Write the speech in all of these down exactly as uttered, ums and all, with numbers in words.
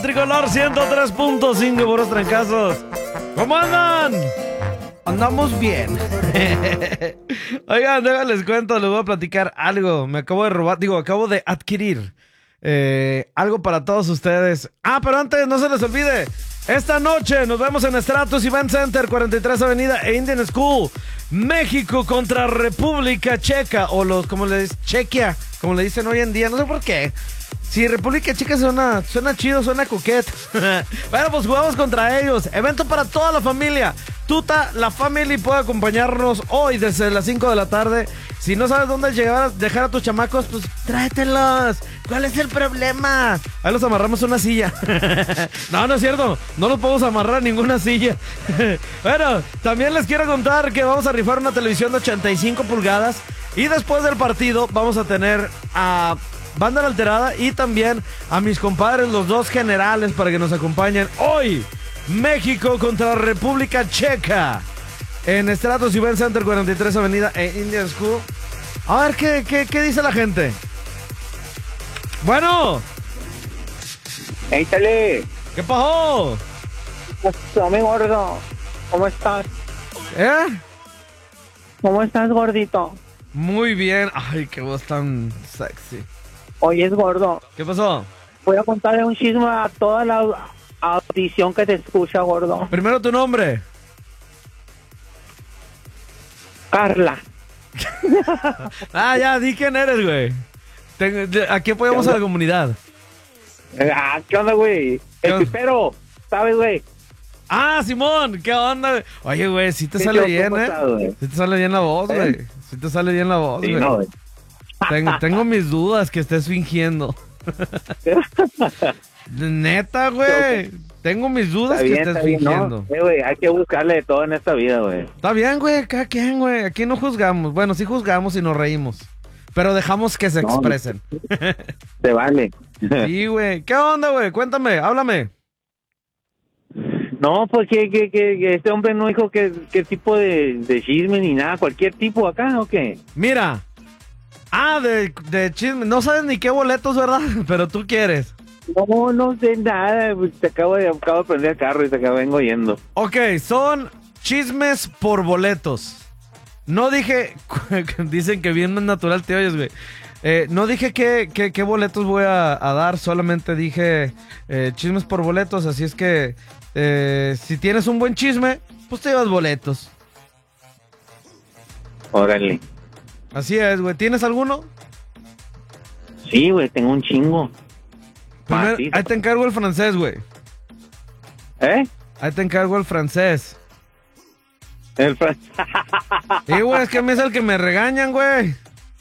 Tricolor ciento tres punto cinco, buenos trancazos. ¿Cómo andan? Andamos bien. Oigan, déjales cuento, les voy a platicar algo. Me acabo de robar, digo, acabo de adquirir eh, algo para todos ustedes. Ah, pero antes, no se les olvide. Esta noche nos vemos en Stratus Event Center, cuarenta y tres Avenida e Indian School. México contra República Checa, o los, como le dicen, Chequia, como le dicen hoy en día, no sé por qué. Si República Checa suena, suena chido, suena coquete. Bueno, pues jugamos contra ellos. Evento para toda la familia. Tuta, la family puede acompañarnos hoy desde las cinco de la tarde. Si no sabes dónde llegar, dejar a tus chamacos, pues tráetelos. ¿Cuál es el problema? Ahí los amarramos a una silla. No, no es cierto. No los podemos amarrar a ninguna silla. Bueno, también les quiero contar que vamos a rifar una televisión de ochenta y cinco pulgadas. Y después del partido vamos a tener a Banda La Alterada y también a mis compadres, los dos generales, para que nos acompañen hoy. México contra República Checa en Stratus Event Center, cuarenta y tres Avenida e Indian School. A ver, ¿qué, qué, qué dice la gente? Bueno. Échale. ¿Qué pasó? Pasó, mi gordo. ¿Cómo estás? ¿Eh? ¿Cómo estás, gordito? Muy bien. Ay, qué voz tan sexy. Oye, es gordo. ¿Qué pasó? Voy a contarle un chisme a toda la audición que te escucha, gordo. Primero tu nombre. Carla. Ah, ya, di quién eres, güey. Ten- de- Aquí apoyamos a la comunidad. Ah, ¿qué onda, güey? El onda? pipero, ¿sabes, güey? Ah, Simón, ¿qué onda, güey? Oye, güey, sí te Sí, sale yo, bien, ¿cómo ¿eh? estás, güey? Sí te sale bien la voz, ¿Eh? güey. Sí te sale bien la voz, Sí, güey. no, güey. Tengo, tengo mis dudas que estés fingiendo. Neta, güey. Tengo mis dudas Está que bien, estés está bien, fingiendo. ¿no? Eh, güey, hay que buscarle de todo en esta vida, güey. Está bien, güey, cada quien, güey. Aquí no juzgamos. Bueno, sí juzgamos y nos reímos. Pero dejamos que se No, expresen. Te vale. Sí, güey. ¿Qué onda, güey? Cuéntame, háblame. No, pues que, que, que, que este hombre no dijo qué, qué tipo de, de chisme ni nada, cualquier tipo acá, ¿o qué? Mira. Ah, de, de chisme. No sabes ni qué boletos, ¿verdad? Pero tú quieres. No, no sé nada, pues, te acabo de, acabo de prender el carro y te acabo vengo yendo. Ok, son chismes por boletos. No dije... Dicen que bien más natural te oyes, güey. Eh, no dije qué, qué, qué boletos voy a, a dar, solamente dije eh, chismes por boletos, así es que eh, si tienes un buen chisme, pues te llevas boletos. Órale. Así es, güey. ¿Tienes alguno? Sí, güey, tengo un chingo. Primero, Macizo. ahí te encargo el francés, güey. ¿Eh? Ahí te encargo el francés. El fran- Y, güey, es que a mí es el que me regañan, güey.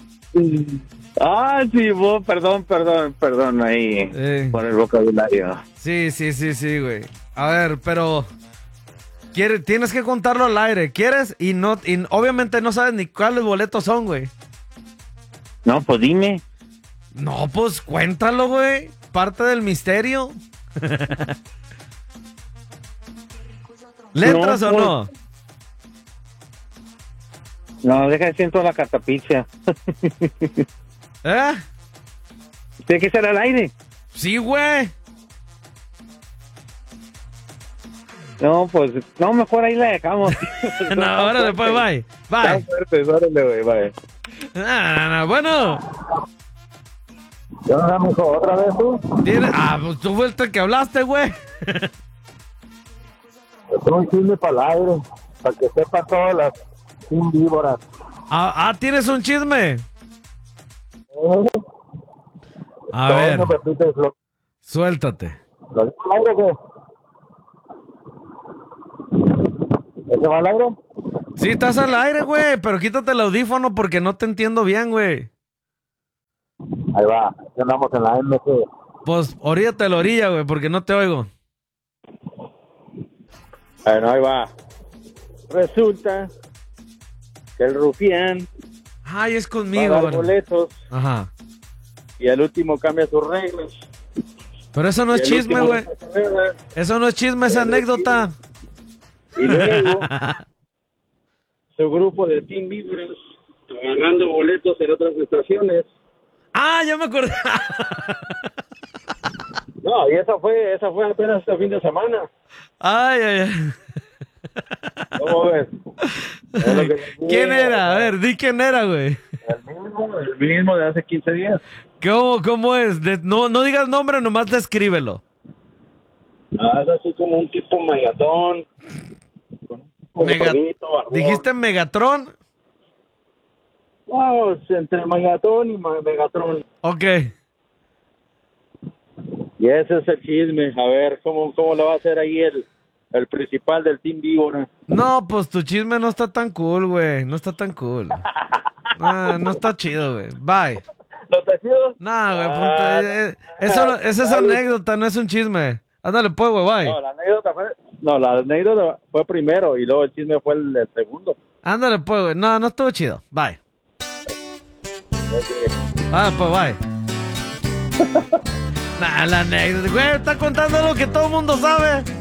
Ah, sí, vos, perdón, perdón, perdón, ahí, Eh. por el vocabulario. Sí, sí, sí, sí, güey. A ver, pero... Quiere, tienes que contarlo al aire. ¿Quieres? Y no y obviamente no sabes ni cuáles boletos son, güey. No, pues dime. No, pues cuéntalo, güey. Parte del misterio. ¿Letras No, o pues. no? No, deja de siento la catapixia. ¿Eh? Tiene que ser al aire. Sí, güey. No, pues, no, mejor ahí la dejamos. No, ahora después, bye. Está Bye. fuerte, órale, güey, bye. No, no, no, bueno. ¿Ya no mijo, otra vez tú? Tiene... Ah, pues tú fuiste el que hablaste, güey. Tengo un chisme para el aire, para que sepan todas las sin víboras. Ah, ah, ¿tienes un chisme? A ver, No repites lo, suéltate. lo digo al aire, ¿qué? ¿Ese va al aire? Sí, estás al aire, güey, pero quítate el audífono porque no te entiendo bien, güey. Ahí va, ya andamos en la M C. Pues, oríate a la orilla, güey, porque no te oigo. Bueno, ahí va. Resulta que el rufián Ay, es va a conmigo, dar güey. boletos Ajá. y al último cambia sus reglas. Pero eso no es Y al chisme, último güey. deja sus reglas. Eso no es chisme, es anécdota. Y luego su grupo de Team Vibras agarrando boletos en otras estaciones. Ah, ya me acordé. No, y esa fue, esa fue apenas este fin de semana. Ay, ay, ay. ¿Cómo ves? Es lo que- ¿Quién era? A ver, di quién era, güey. El mismo, el mismo de hace quince días. ¿Cómo, cómo es? De- no, no digas nombre, nomás descríbelo. Ah, es así como un tipo megatón. con un Mega- gordito, barbón. ¿Dijiste Megatron? No, es entre megatón y ma- megatron. Ok. Y ese es el chisme. A ver, ¿cómo, cómo le va a hacer ahí el, el principal del Team Víbora? No, pues tu chisme no está tan cool, güey. No está tan cool. Ah, no está chido, güey. Bye. ¿No está chido? No, güey, punto. Ah, Eh, eh, Eso, esa es anécdota, no es un chisme. Ándale, pues, güey, bye. No, la anécdota fue, no, la anécdota fue primero y luego el chisme fue el, el segundo. Ándale, pues, güey. No, no estuvo chido. Bye. Ok. Ah, pues, bye. Nah, la anécdota, güey, está contando lo que todo el mundo sabe.